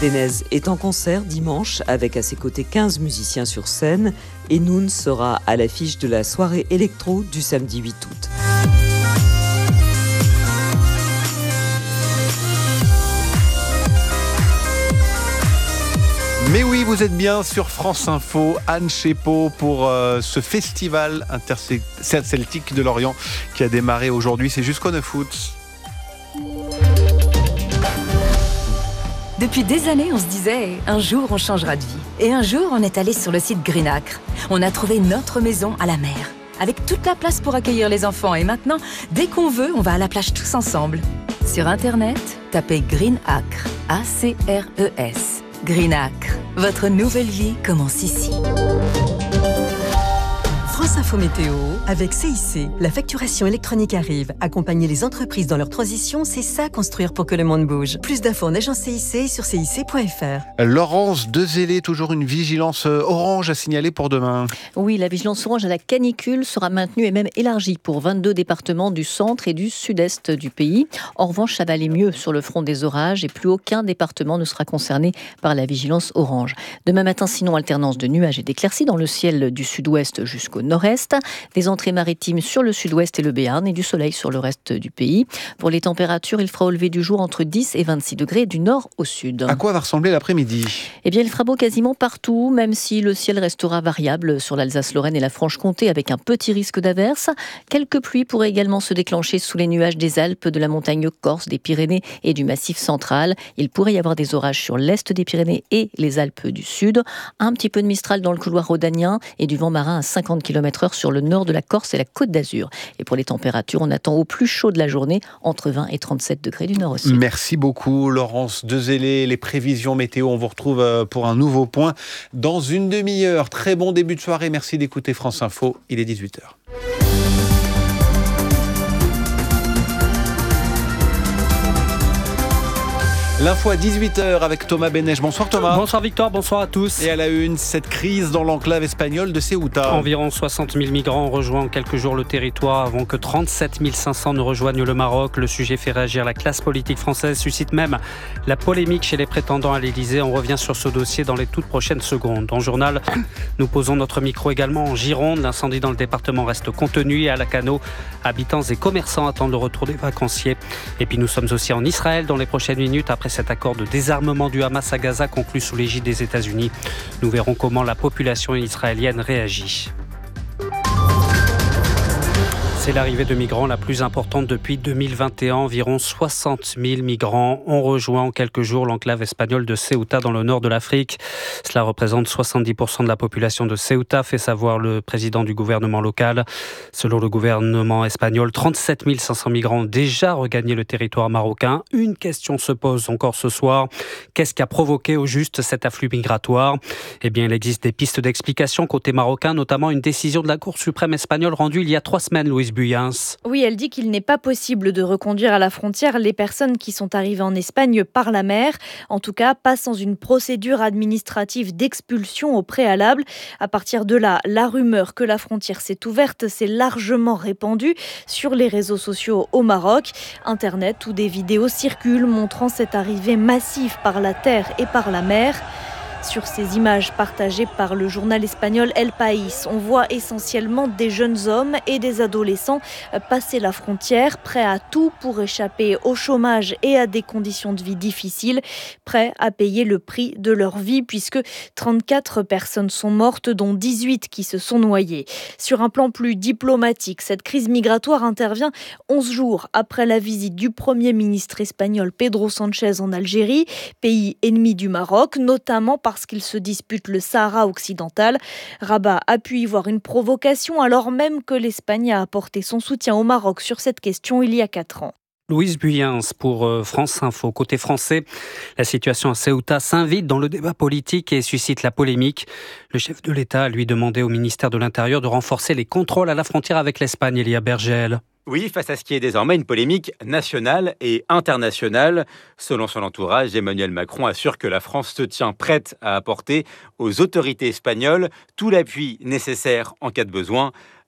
Ténez est en concert dimanche avec à ses côtés 15 musiciens sur scène et Noun sera à l'affiche de la soirée électro du samedi 8 août. Mais oui, vous êtes bien sur France Info, Anne Chépeau pour ce festival interceltique de Lorient qui a démarré aujourd'hui. C'est jusqu'au 9 août. Depuis des années, on se disait « un jour, on changera de vie ». Et un jour, on est allé sur le site Greenacre. On a trouvé notre maison à la mer, avec toute la place pour accueillir les enfants. Et maintenant, dès qu'on veut, on va à la plage tous ensemble. Sur Internet, tapez Greenacre, A-C-R-E-S. Greenacre, votre nouvelle vie commence ici. France Info Météo, avec CIC. La facturation électronique arrive. Accompagner les entreprises dans leur transition, c'est ça construire pour que le monde bouge. Plus d'infos en agence CIC et sur cic.fr. Laurence Dezellé, toujours une vigilance orange à signaler pour demain. Oui, la vigilance orange à la canicule sera maintenue et même élargie pour 22 départements du centre et du sud-est du pays. En revanche, ça va aller mieux sur le front des orages et plus aucun département ne sera concerné par la vigilance orange. Demain matin, sinon, alternance de nuages et d'éclaircies dans le ciel du sud-ouest jusqu'au nord-est, des entrées maritimes sur le sud-ouest et le Béarn et du soleil sur le reste du pays. Pour les températures, il fera au lever du jour entre 10 et 26 degrés du nord au sud. À quoi va ressembler l'après-midi ? Eh bien, il fera beau quasiment partout, même si le ciel restera variable sur l'Alsace-Lorraine et la Franche-Comté avec un petit risque d'averse. Quelques pluies pourraient également se déclencher sous les nuages des Alpes, de la montagne corse, des Pyrénées et du Massif central. Il pourrait y avoir des orages sur l'est des Pyrénées et les Alpes du sud. Un petit peu de mistral dans le couloir rhodanien et du vent marin à 50 km/h sur le nord de la Corse et la Côte d'Azur. Et pour les températures, on attend au plus chaud de la journée, entre 20 et 37 degrés du nord au sud. Merci beaucoup Laurence Dezellé. Les prévisions météo, on vous retrouve pour un nouveau point dans une demi-heure. Très bon début de soirée. Merci d'écouter France Info. Il est 18h. L'info à 18h avec Thomas Benech. Bonsoir Thomas. Bonsoir Victor, bonsoir à tous. Et à la une, cette crise dans l'enclave espagnole de Ceuta. Environ 60 000 migrants ont rejoint en quelques jours le territoire avant que 37 500 ne rejoignent le Maroc. Le sujet fait réagir la classe politique française, suscite même la polémique chez les prétendants à l'Élysée. On revient sur ce dossier dans les toutes prochaines secondes. En journal, nous posons notre micro également en Gironde. L'incendie dans le département reste contenu et à Lacanau, habitants et commerçants attendent le retour des vacanciers. Et puis nous sommes aussi en Israël dans les prochaines minutes après cet accord de désarmement du Hamas à Gaza conclu sous l'égide des États-Unis. Nous verrons comment la population israélienne réagit. C'est l'arrivée de migrants la plus importante depuis 2021. Environ 60 000 migrants ont rejoint en quelques jours l'enclave espagnole de Ceuta dans le nord de l'Afrique. Cela représente 70% de la population de Ceuta, fait savoir le président du gouvernement local. Selon le gouvernement espagnol, 37 500 migrants ont déjà regagné le territoire marocain. Une question se pose encore ce soir. Qu'est-ce qui a provoqué au juste cet afflux migratoire ? Eh bien, il existe des pistes d'explication côté marocain, notamment une décision de la Cour suprême espagnole rendue il y a 3 semaines, Louise Buyens. Oui, elle dit qu'il n'est pas possible de reconduire à la frontière les personnes qui sont arrivées en Espagne par la mer. En tout cas, pas sans une procédure administrative d'expulsion au préalable. À partir de là, la rumeur que la frontière s'est ouverte s'est largement répandue sur les réseaux sociaux au Maroc. Internet où des vidéos circulent montrant cette arrivée massive par la terre et par la mer. Sur ces images partagées par le journal espagnol El País, on voit essentiellement des jeunes hommes et des adolescents passer la frontière, prêts à tout pour échapper au chômage et à des conditions de vie difficiles, prêts à payer le prix de leur vie puisque 34 personnes sont mortes, dont 18 qui se sont noyées. Sur un plan plus diplomatique, cette crise migratoire intervient 11 jours après la visite du Premier ministre espagnol Pedro Sánchez en Algérie, pays ennemi du Maroc, notamment parce qu'il se dispute le Sahara occidental. Rabat a pu y voir une provocation alors même que l'Espagne a apporté son soutien au Maroc sur cette question il y a 4 ans. Louise Buyens pour France Info. Côté français, la situation à Ceuta s'invite dans le débat politique et suscite la polémique. Le chef de l'État a lui demandé au ministère de l'Intérieur de renforcer les contrôles à la frontière avec l'Espagne. Elia Bergel. Oui, face à ce qui est désormais une polémique nationale et internationale. Selon son entourage, Emmanuel Macron assure que la France se tient prête à apporter aux autorités espagnoles tout l'appui nécessaire en cas de besoin.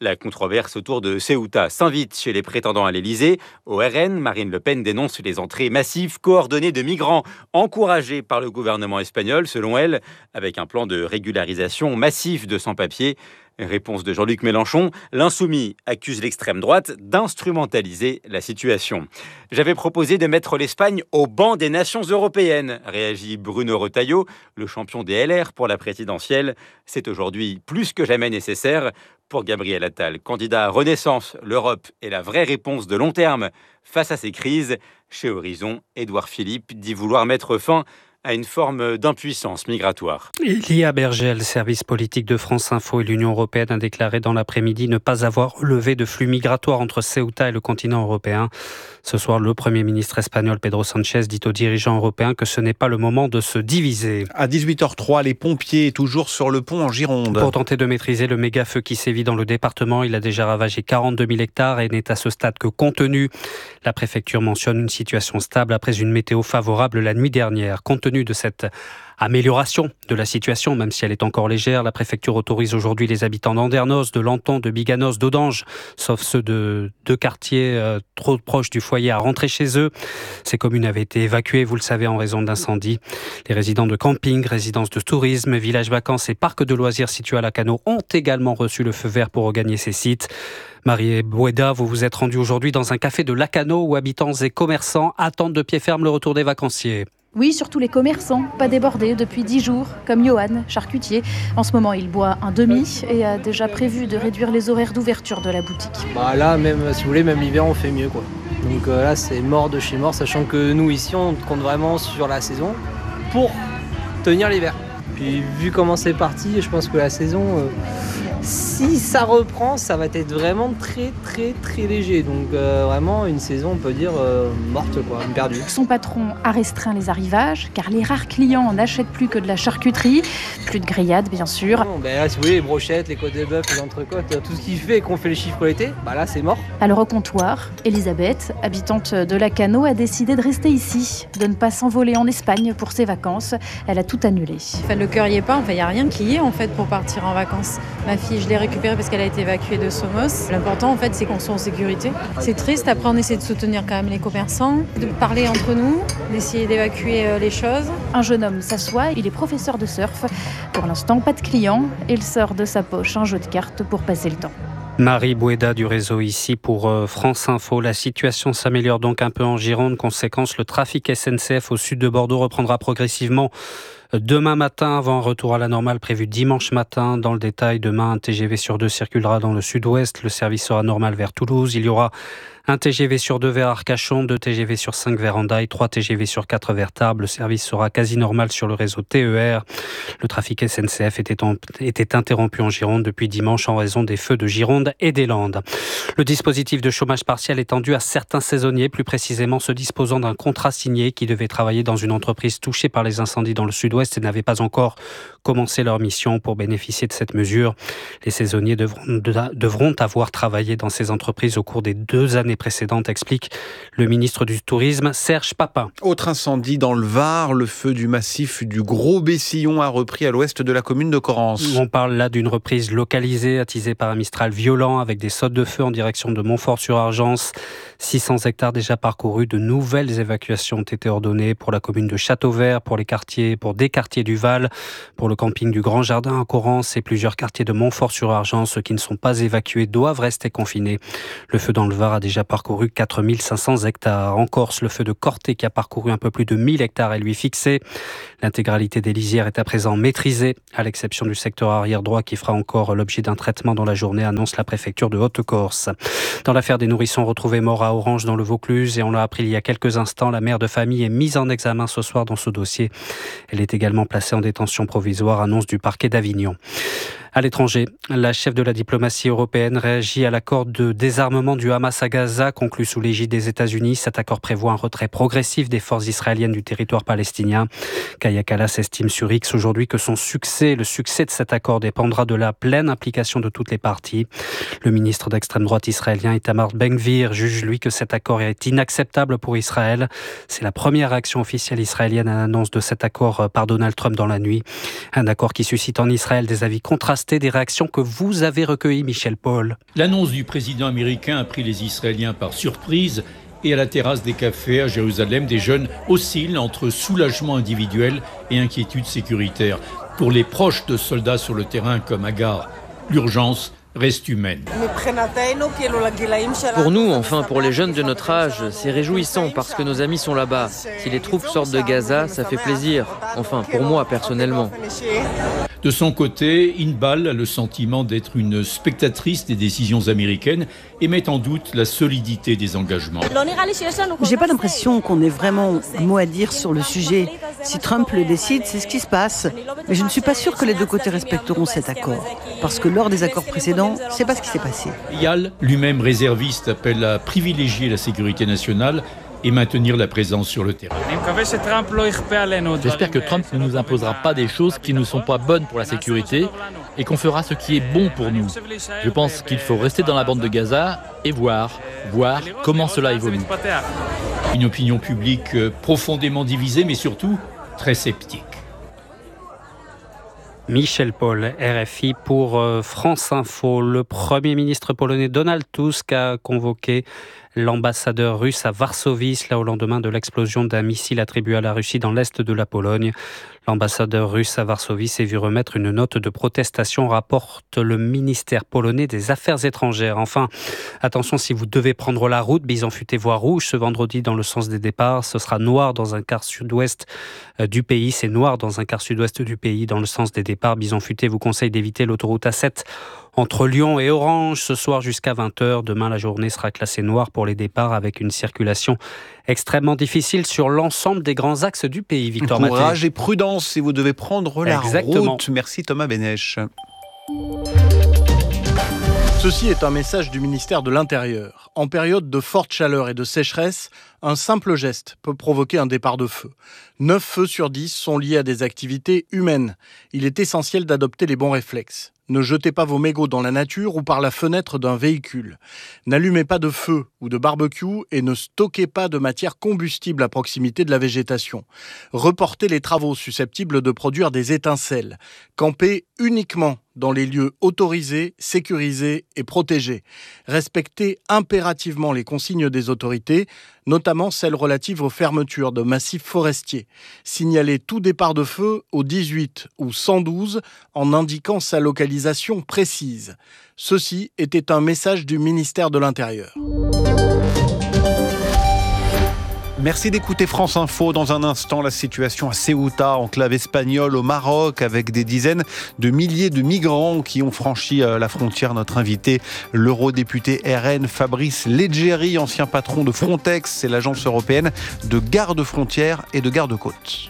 La controverse autour de Ceuta s'invite chez les prétendants à l'Elysée. Au RN, Marine Le Pen dénonce les entrées massives coordonnées de migrants encouragées par le gouvernement espagnol, selon elle, avec un plan de régularisation massif de sans-papiers. Réponse de Jean-Luc Mélenchon, l'insoumis accuse l'extrême droite d'instrumentaliser la situation. J'avais proposé de mettre l'Espagne au banc des nations européennes, réagit Bruno Retailleau, le champion des LR pour la présidentielle. C'est aujourd'hui plus que jamais nécessaire. Pour Gabriel Attal, candidat à Renaissance, l'Europe est la vraie réponse de long terme face à ces crises. Chez Horizon, Édouard Philippe dit vouloir mettre fin à une forme d'impuissance migratoire. Elia Bergel, service politique de France Info et l'Union européenne, a déclaré dans l'après-midi ne pas avoir relevé de flux migratoires entre Ceuta et le continent européen. Ce soir, le Premier ministre espagnol Pedro Sánchez dit aux dirigeants européens que ce n'est pas le moment de se diviser. À 18h03, les pompiers toujours sur le pont en Gironde. Pour tenter de maîtriser le méga-feu qui sévit dans le département, il a déjà ravagé 42 000 hectares et n'est à ce stade que contenu. La préfecture mentionne une situation stable après une météo favorable la nuit dernière. Compte tenu de cette amélioration de la situation, même si elle est encore légère, la préfecture autorise aujourd'hui les habitants d'Andernos, de Lanton, de Biganos, d'Audange, sauf ceux de deux quartiers trop proches du foyer, à rentrer chez eux. Ces communes avaient été évacuées, vous le savez, en raison d'incendies. Les résidents de camping, résidences de tourisme, villages vacances et parcs de loisirs situés à Lacano ont également reçu le feu vert pour regagner ces sites. Marie Boueda, vous vous êtes rendue aujourd'hui dans un café de Lacano où habitants et commerçants attendent de pied ferme le retour des vacanciers. Oui, surtout les commerçants, pas débordés depuis 10 jours, comme Johan, charcutier. En ce moment, il boit un demi et a déjà prévu de réduire les horaires d'ouverture de la boutique. Là, même si vous voulez, même l'hiver, on fait mieux, quoi. Donc là, c'est mort de chez mort, sachant que nous, ici, on compte vraiment sur la saison pour tenir l'hiver. Puis, vu comment c'est parti, je pense que la saison, si ça reprend, ça va être vraiment très, très, très léger. Donc, vraiment, une saison, on peut dire, morte, quoi, perdue. Son patron a restreint les arrivages, car les rares clients n'achètent plus que de la charcuterie. Plus de grillades, bien sûr. Non, là, si vous voulez, les brochettes, les côtes de bœuf, les entrecôtes, tout ce qui fait qu'on fait les chiffres l'été, là, c'est mort. Alors, au comptoir, Elisabeth, habitante de Lacano, a décidé de rester ici, de ne pas s'envoler en Espagne pour ses vacances. Elle a tout annulé. Le cœur y est pas, il n'y a rien qui y est en fait pour partir en vacances. Ma fille, je l'ai récupérée parce qu'elle a été évacuée de Somos. L'important en fait, c'est qu'on soit en sécurité. C'est triste, après on essaie de soutenir quand même les commerçants, de parler entre nous, d'essayer d'évacuer les choses. Un jeune homme s'assoit, il est professeur de surf. Pour l'instant, pas de clients. Il sort de sa poche un jeu de cartes pour passer le temps. Marie Boueda du réseau ici pour France Info. La situation s'améliore donc un peu en Gironde. Conséquence, le trafic SNCF au sud de Bordeaux reprendra progressivement demain matin, avant un retour à la normale prévu dimanche matin. Dans le détail, demain, un TGV sur 2 circulera dans le sud-ouest. Le service sera normal vers Toulouse. Il y aura un TGV sur 2 vers Arcachon, 2 TGV sur 5 vers Hendaye, 3 TGV sur 4 vers Tarbes. Le service sera quasi normal sur le réseau TER. Le trafic SNCF était interrompu en Gironde depuis dimanche en raison des feux de Gironde et des Landes. Le dispositif de chômage partiel est tendu à certains saisonniers, plus précisément ceux disposant d'un contrat signé qui devaient travailler dans une entreprise touchée par les incendies dans le sud-ouest et n'avaient pas encore commencé leur mission. Pour bénéficier de cette mesure, les saisonniers devront avoir travaillé dans ces entreprises au cours des 2 années précédentes, explique le ministre du Tourisme, Serge Papin. Autre incendie dans le Var, le feu du massif du Gros Bessillon a repris à l'ouest de la commune de Corrence. On parle là d'une reprise localisée, attisée par un Mistral violent avec des sautes de feu en direction de Montfort-sur-Argence. 600 hectares déjà parcourus, de nouvelles évacuations ont été ordonnées pour la commune de Châteauvert, pour des quartiers du Val, pour le camping du Grand Jardin à Corrence et plusieurs quartiers de Montfort-sur-Argence. Ceux qui ne sont pas évacués doivent rester confinés. Le feu dans le Var a déjà parcouru 4500 hectares. En Corse, le feu de Corté qui a parcouru un peu plus de 1000 hectares est lui fixé. L'intégralité des lisières est à présent maîtrisée, à l'exception du secteur arrière droit qui fera encore l'objet d'un traitement dans la journée, annonce la préfecture de Haute-Corse. Dans l'affaire des nourrissons retrouvés morts à Orange dans le Vaucluse, et on l'a appris il y a quelques instants, la mère de famille est mise en examen ce soir dans ce dossier. Elle est également placée en détention provisoire, annonce du parquet d'Avignon. À l'étranger, la chef de la diplomatie européenne réagit à l'accord de désarmement du Hamas à Gaza, conclu sous l'égide des États-Unis. Cet accord prévoit un retrait progressif des forces israéliennes du territoire palestinien. Kaja Kallas estime sur X aujourd'hui que le succès de cet accord dépendra de la pleine implication de toutes les parties. Le ministre d'extrême droite israélien Itamar Ben-Gvir juge, lui, que cet accord est inacceptable pour Israël. C'est la première réaction officielle israélienne à l'annonce de cet accord par Donald Trump dans la nuit. Un accord qui suscite en Israël des avis contrastés méchanceté, des réactions que vous avez recueillies, Michel Paul. L'annonce du président américain a pris les Israéliens par surprise et à la terrasse des cafés à Jérusalem, des jeunes oscillent entre soulagement individuel et inquiétude sécuritaire. Pour les proches de soldats sur le terrain comme Agar, l'urgence reste humaine. Pour nous, enfin pour les jeunes de notre âge, c'est réjouissant parce que nos amis sont là-bas. Si les troupes sortent de Gaza, ça fait plaisir. Enfin, pour moi personnellement. De son côté, Inbal a le sentiment d'être une spectatrice des décisions américaines et met en doute la solidité des engagements. J'ai pas l'impression qu'on ait vraiment un mot à dire sur le sujet. Si Trump le décide, c'est ce qui se passe. Mais je ne suis pas sûre que les deux côtés respecteront cet accord. Parce que lors des accords précédents, c'est pas ce qui s'est passé. Eyal, lui-même réserviste, appelle à privilégier la sécurité nationale et maintenir la présence sur le terrain. J'espère que Trump ne nous imposera pas des choses qui ne sont pas bonnes pour la sécurité et qu'on fera ce qui est bon pour nous. Je pense qu'il faut rester dans la bande de Gaza et voir comment cela évolue. Une opinion publique profondément divisée, mais surtout très sceptique. Michel Paul, RFI pour France Info. Le Premier ministre polonais Donald Tusk a convoqué l'ambassadeur russe à Varsovie, cela au lendemain de l'explosion d'un missile attribué à la Russie dans l'est de la Pologne. L'ambassadeur russe à Varsovie s'est vu remettre une note de protestation, rapporte le ministère polonais des Affaires étrangères. Enfin, attention, si vous devez prendre la route, Bison-Futé voie rouge ce vendredi dans le sens des départs. Ce sera noir dans un quart sud-ouest du pays. C'est noir dans un quart sud-ouest du pays dans le sens des départs. Bison-Futé vous conseille d'éviter l'autoroute A7 entre Lyon et Orange ce soir jusqu'à 20h. Demain, la journée sera classée noire pour les départs avec une circulation extrêmement difficile sur l'ensemble des grands axes du pays. Victor Maté. Courage et prudence si vous devez prendre la route. Merci Thomas Benech. Ceci est un message du ministère de l'Intérieur. En période de forte chaleur et de sécheresse, un simple geste peut provoquer un départ de feu. 9 feux sur 10 sont liés à des activités humaines. Il est essentiel d'adopter les bons réflexes. Ne jetez pas vos mégots dans la nature ou par la fenêtre d'un véhicule. N'allumez pas de feu ou de barbecue et ne stockez pas de matière combustible à proximité de la végétation. Reportez les travaux susceptibles de produire des étincelles. Campez uniquement dans les lieux autorisés, sécurisés et protégés. Respectez impérativement les consignes des autorités, notamment celles relatives aux fermetures de massifs forestiers. Signalez tout départ de feu au 18 ou 112 en indiquant sa localisation précise. Ceci était un message du ministère de l'Intérieur. Merci d'écouter France Info. Dans un instant, la situation à Ceuta, enclave espagnole au Maroc, avec des dizaines de milliers de migrants qui ont franchi la frontière. Notre invité, l'eurodéputé RN Fabrice Leggeri, ancien patron de Frontex, c'est l'agence européenne de garde-frontières et de garde-côtes.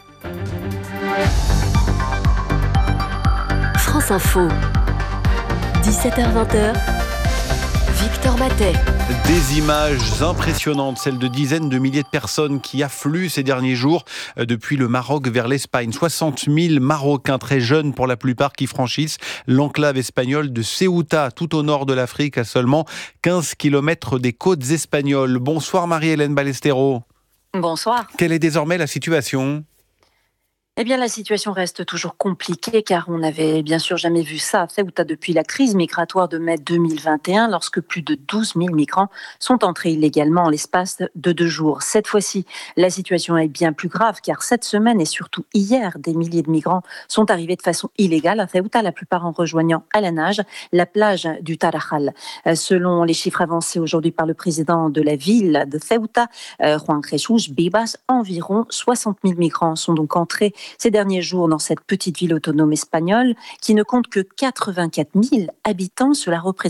France Info, 17h-20h, Victor Matet. Des images impressionnantes, celles de dizaines de milliers de personnes qui affluent ces derniers jours depuis le Maroc vers l'Espagne. 60 000 Marocains, très jeunes pour la plupart, qui franchissent l'enclave espagnole de Ceuta, tout au nord de l'Afrique, à seulement 15 km des côtes espagnoles. Bonsoir Marie-Hélène Ballestero. Bonsoir. Quelle est désormais la situation ? Eh bien, la situation reste toujours compliquée car on n'avait bien sûr jamais vu ça à Ceuta depuis la crise migratoire de mai 2021 lorsque plus de 12 000 migrants sont entrés illégalement en l'espace de 2 jours. Cette fois-ci, la situation est bien plus grave car cette semaine et surtout hier, des milliers de migrants sont arrivés de façon illégale à Ceuta, la plupart en rejoignant à la nage la plage du Tarajal. Selon les chiffres avancés aujourd'hui par le président de la ville de Ceuta, Juan Jesús Bibas, environ 60 000 migrants sont donc entrés ces derniers jours dans cette petite ville autonome espagnole qui ne compte que 84 000 habitants. Cela représente